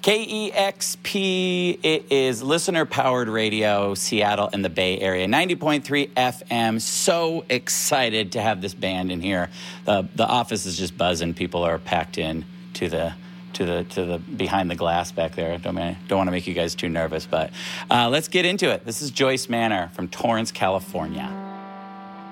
KEXP, it is listener-powered radio, Seattle and the Bay Area, 90.3 FM. So excited to have this band in here. The office is just buzzing. People are packed in to the behind the glass back there. Don't want to make you guys too nervous, but let's get into it. This is Joyce Manor from Torrance, California.